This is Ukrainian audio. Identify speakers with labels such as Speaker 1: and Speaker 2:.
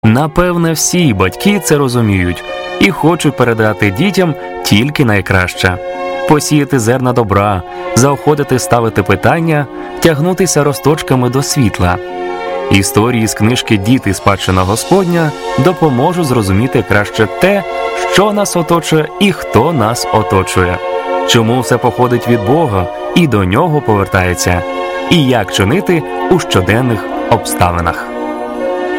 Speaker 1: Напевне, всі батьки це розуміють і хочуть передати дітям тільки найкраще. Посіяти зерна добра, заохотити ставити питання, тягнутися росточками до світла. Історії з книжки «Діти. Спадщина Господня» допоможуть зрозуміти краще те, що нас оточує і хто нас оточує, чому все походить від Бога і до Нього повертається, і як чинити у щоденних обставинах.